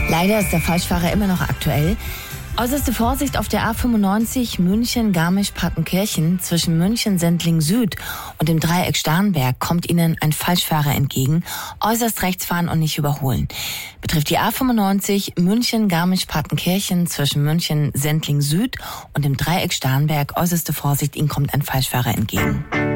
Leider ist der Falschfahrer immer noch aktuell. Äußerste Vorsicht auf der A95 München-Garmisch-Partenkirchen zwischen München-Sendling-Süd und dem Dreieck Starnberg kommt Ihnen ein Falschfahrer entgegen. Äußerst rechts fahren und nicht überholen. Betrifft die A95 München-Garmisch-Partenkirchen zwischen München-Sendling-Süd und dem Dreieck Starnberg. Äußerste Vorsicht, Ihnen kommt ein Falschfahrer entgegen.